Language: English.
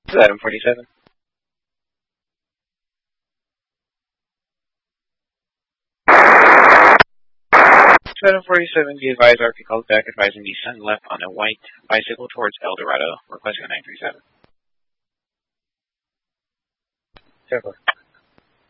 747. 747, be advised, RP called back advising me sun left on a white bicycle towards El Dorado, requesting a 937. 10-4.